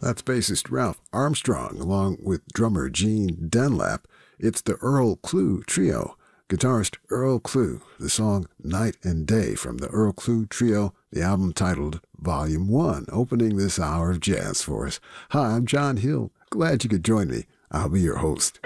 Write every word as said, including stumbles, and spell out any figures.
That's bassist Ralph Armstrong, along with drummer Gene Dunlap. It's the Earl Klugh Trio. Guitarist Earl Klugh, the song Night and Day from the Earl Klugh Trio, the album titled Volume one, opening this hour of jazz for us. Hi, I'm John Hill. Glad you could join me. I'll be your host.